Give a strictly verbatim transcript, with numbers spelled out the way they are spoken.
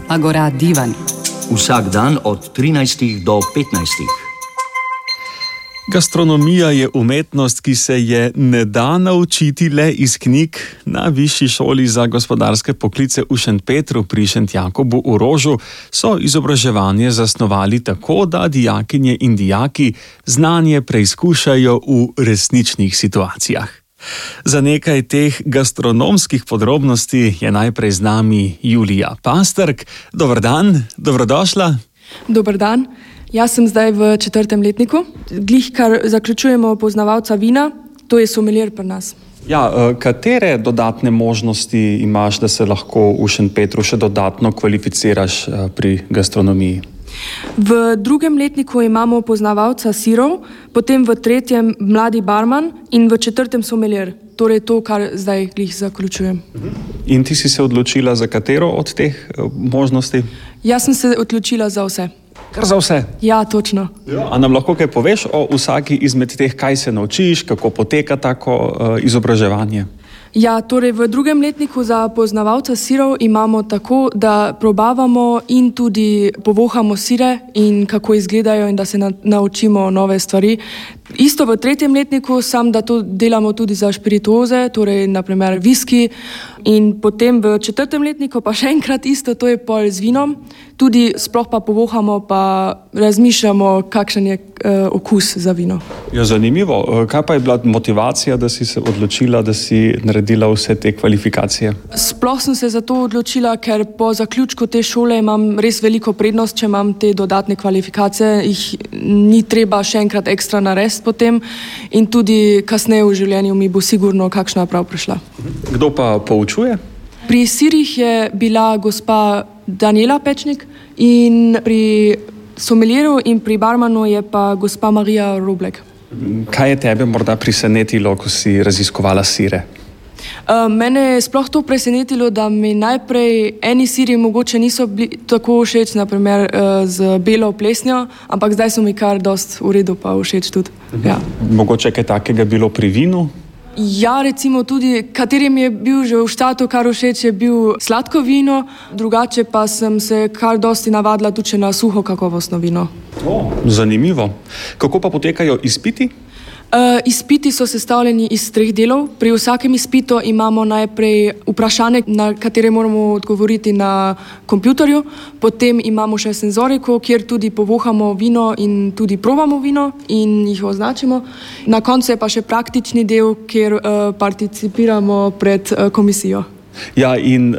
Agora Divan. Vsak dan od trinajstih do petnajstih. Gastronomija je umetnost, ki se je ne da naučiti le iz knjig. Na Višji šoli za gospodarske poklice v Šentpetru pri Šentjakobu v Rožu so izobraževanje zasnovali tako, da dijakinje in dijaki znanje preizkušajo v resničnih situacijah. Za nekaj teh gastronomskih podrobnosti je najprej z nami Julija Pastrk. Dober dan, dobrodošla. Dober dan. Jaz sem zdaj v četrtem letniku. Glih, kar zaključujemo poznavalca vina, to je sommelier pri nas. Ja, katere dodatne možnosti imaš, da se lahko v Šentpetru še dodatno kvalificiraš pri gastronomiji? V drugem letniku imamo poznavalca sirov, potem v tretjem mladi barman in v četrtem sommelier. Torej to, kar zdaj glih zaključujem. In ti si se odločila za katero od teh možnosti? Jaz sem se odločila za vse. Kar za vse? Ja, točno. Ja. A nam lahko kaj poveš o vsaki izmed teh, kaj se naučiš, kako poteka tako uh, izobraževanje? Ja, torej v drugem letniku za poznavalca sirov imamo tako, da probavamo in tudi povohamo sire in kako izgledajo in da se na, naučimo nove stvari. Isto v tretjem letniku, sam da to delamo tudi za špirituoze, torej naprimer viski, in potem v četrtem letniku pa še enkrat isto, to je pol z vinom, tudi sploh pa povohamo pa razmišljamo, kakšen je uh, okus za vino. Ja, zanimivo. Kaj pa je bila motivacija, da si se odločila, da si naredila vse te kvalifikacije? Sploh sem se za to odločila, ker po zaključku te šole imam res veliko prednost, če imam te dodatne kvalifikacije, jih ni treba še enkrat ekstra narediti potem in tudi kasneje v življenju mi bo sigurno kakšna prav prišla. Kdo pa poučuje? Pri sirih je bila gospa Daniela Pečnik in pri sommelieru in pri barmanu je pa gospa Marija Roblek. Kaj je tebe morda presenetilo, ko si raziskovala sire? Uh, mene je sploh to presenetilo, da mi najprej eni siri mogoče niso bili tako všeč, naprimer uh, z belo plesnjo, ampak zdaj so mi kar dost v redu pa všeč tudi. Uh-huh. Ja. Mogoče kaj takega bilo pri vinu? Ja, recimo tudi, katerim je bil že v štatu kar všeč, je bil sladko vino, drugače pa sem se kar dosti navadila tudi na suho kakovostno vino. O, zanimivo. Kako pa potekajo izpiti? Uh, izpiti so sestavljeni iz treh delov. Pri vsakem izpitu imamo najprej vprašanje, na katere moramo odgovoriti na kompjutorju, potem imamo še senzoriko, kjer tudi povohamo vino in tudi probamo vino in jih označimo. Na koncu je pa še praktični del, kjer uh, participiramo pred uh, komisijo. Ja, in